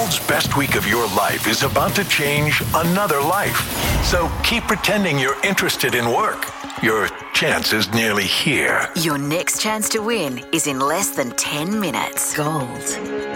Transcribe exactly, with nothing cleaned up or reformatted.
world's best week of your life is about to change another life. So keep pretending you're interested in work. Your chance is nearly here. Your next chance to win is in less than ten minutes. Gold